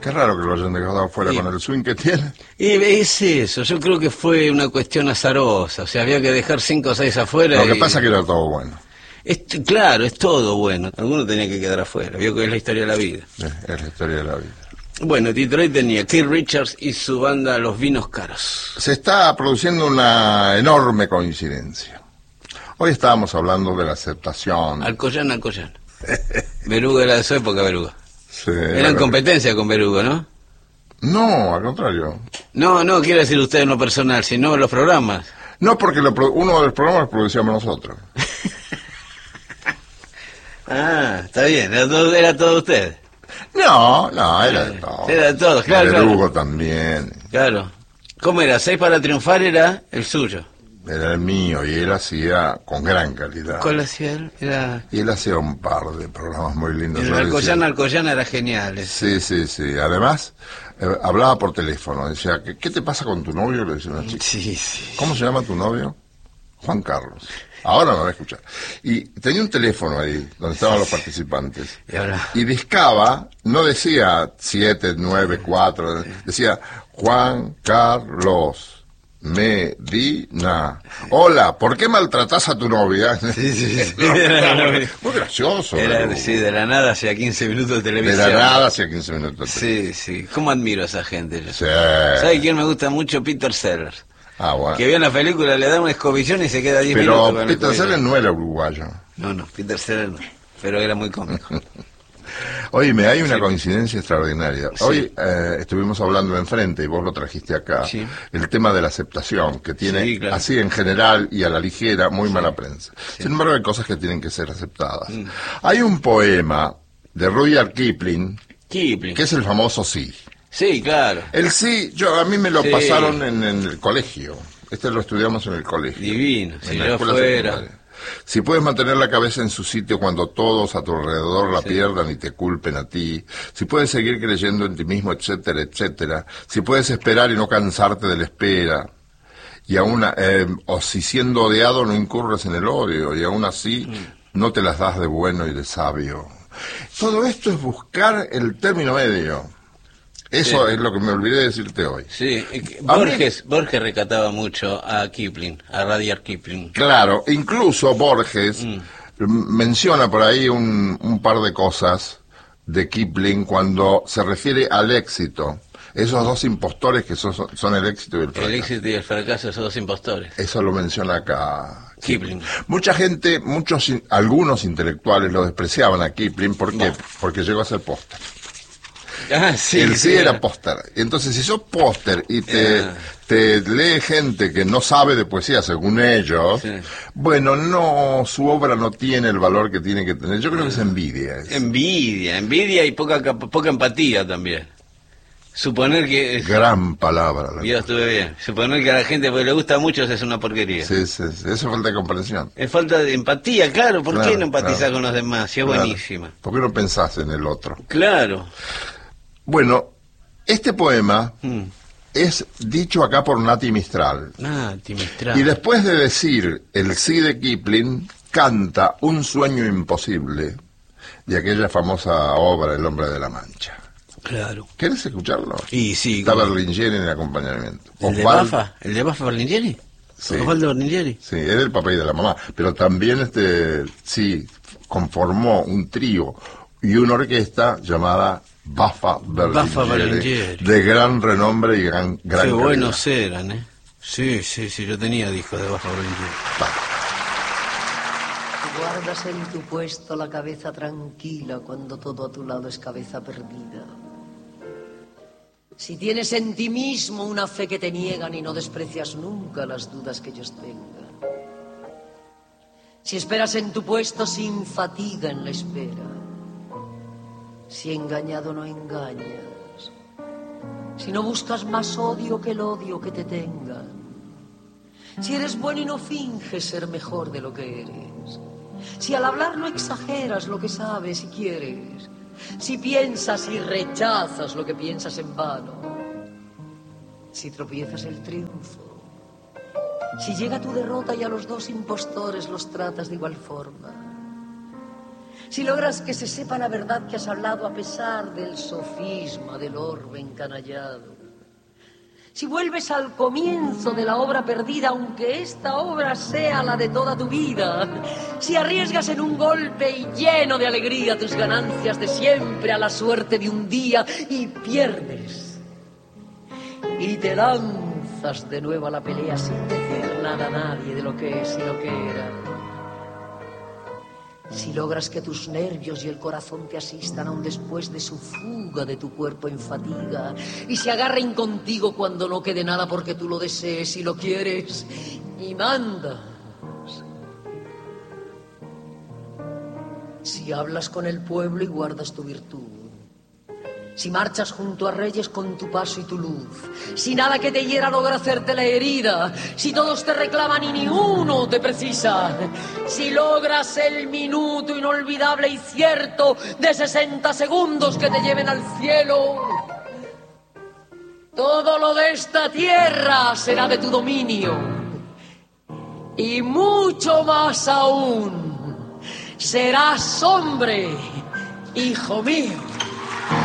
Qué raro que lo hayan dejado afuera Sí. con el swing que tiene. Y es eso, yo creo que fue una cuestión azarosa, o sea, había que dejar 5 o 6 afuera. Lo que pasa es que era todo bueno. Claro, es todo bueno, alguno tenía que quedar afuera, vio que es la historia de la vida. Es la historia de la vida. Bueno, Detroit tenía Keith Richards y su banda Los Vinos Caros. Se está produciendo una enorme coincidencia. Hoy estábamos hablando de la aceptación. Alcoyana. Beruga era de su época, Beruga. Sí, Era en competencia con Beruga, ¿no? No, al contrario. No, quiere decir usted en lo personal, sino en los programas. No, porque uno de los programas lo producíamos nosotros. Está bien, era todo usted. No, era de todo. Era de todos, claro. Berugo también. Claro. ¿Cómo era? 6 para triunfar era el suyo. Era el mío y él hacía con gran calidad. ¿Cuál hacía él? Y él hacía un par de programas muy lindos. El Alcoyana era genial. Sí. Además, hablaba por teléfono. Decía, ¿qué te pasa con tu novio? Le decía una chica. Sí. ¿Cómo se llama tu novio? Juan Carlos. Ahora me va a escuchar. Y tenía un teléfono ahí, donde estaban los participantes. Y discaba, no decía 7, 9, 4, decía Juan Carlos Medina. Hola, ¿por qué maltratás a tu novia? Sí. Muy gracioso. Sí, de la nada hacia 15 minutos de televisión. De la nada hacia 15 minutos. Sí. ¿Cómo admiro a esa gente? Sí. ¿Sabe quién me gusta mucho? Peter Sellers. Bueno. Que ve una película, le da una escobillón y se queda 10 minutos. Pero Peter Sellers no era uruguayo. No, Peter Sellers no. Pero era muy cómico. Oíme, hay una coincidencia extraordinaria. Sí. Hoy estuvimos hablando enfrente y vos lo trajiste acá. Sí. El tema de la aceptación, que tiene claro. así en general y a la ligera muy mala prensa. Sin embargo, hay cosas que tienen que ser aceptadas. Hay un poema de Rudyard Kipling, que es el famoso sí. Sí, claro. El sí, a mí me lo pasaron en el colegio. Lo estudiamos en el colegio. Divino, en si la yo escuela fuera. secundaria. Si puedes mantener la cabeza en su sitio cuando todos a tu alrededor la pierdan y te culpen a ti, si puedes seguir creyendo en ti mismo, etcétera, etcétera, si puedes esperar y no cansarte de la espera, y aún, o si siendo odiado no incurres en el odio, y aún así no te las das de bueno y de sabio. Todo esto es buscar el término medio. Eso es lo que me olvidé de decirte hoy. Sí, Borges recataba mucho a Kipling, a Rudyard Kipling. Claro, incluso Borges menciona por ahí un par de cosas de Kipling cuando se refiere al éxito. Esos dos impostores que son el éxito y el fracaso. El éxito y el fracaso, esos dos impostores. Eso lo menciona acá Kipling. Mucha gente, algunos intelectuales lo despreciaban a Kipling. ¿Por qué? Porque llegó a ser póster. El sí era póster. Entonces, si sos póster y te lee gente que no sabe de poesía, según ellos, bueno, su obra no tiene el valor que tiene que tener. Yo creo que es envidia. Envidia y poca empatía también. Suponer que... Gran palabra. Yo estuve bien. Suponer que a la gente porque le gusta mucho es una porquería. Sí. Eso es falta de comprensión. Es falta de empatía, claro. ¿Por qué no empatizar con los demás? Si es buenísima. ¿Por qué no pensás en el otro? Claro. Bueno, este poema es dicho acá por Nati Mistral. Y después de decir el sí de Kipling, canta Un sueño imposible de aquella famosa obra El hombre de la Mancha. Claro. ¿Querés escucharlo? Sí. Está Berlingeri en el acompañamiento. ¿El de Bafa? ¿El de Bafa Berlingeri? Sí. Osvaldo Berlingeri. Sí, es el papá y de la mamá. Pero también conformó un trío y una orquesta llamada Bafa Berlingeri, de gran renombre y gran Qué calidad. buenos eran, Sí, yo tenía discos de Bafa Berlingeri. Guardas en tu puesto la cabeza tranquila cuando todo a tu lado es cabeza perdida. Si tienes en ti mismo una fe que te niegan y no desprecias nunca las dudas que ellos tengan. Si esperas en tu puesto sin fatiga en la espera. Si engañado no engañas. Si no buscas más odio que el odio que te tengan. Si eres bueno y no finges ser mejor de lo que eres. Si al hablar no exageras lo que sabes y quieres. Si piensas y rechazas lo que piensas en vano. Si tropiezas el triunfo. Si llega tu derrota y a los dos impostores los tratas de igual forma. Si logras que se sepa la verdad que has hablado a pesar del sofisma del orbe encanallado. Si vuelves al comienzo de la obra perdida, aunque esta obra sea la de toda tu vida. Si arriesgas en un golpe y lleno de alegría tus ganancias de siempre a la suerte de un día y pierdes. Y te lanzas de nuevo a la pelea sin decir nada a nadie de lo que es y lo que era. Si logras que tus nervios y el corazón te asistan aún después de su fuga de tu cuerpo en fatiga y se agarren contigo cuando no quede nada porque tú lo desees y lo quieres y mandas. Si hablas con el pueblo y guardas tu virtud. Si marchas junto a reyes con tu paso y tu luz, si nada que te hiera logra hacerte la herida, si todos te reclaman y ni uno te precisa, si logras el minuto inolvidable y cierto de 60 segundos que te lleven al cielo, todo lo de esta tierra será de tu dominio y mucho más aún, serás hombre, hijo mío.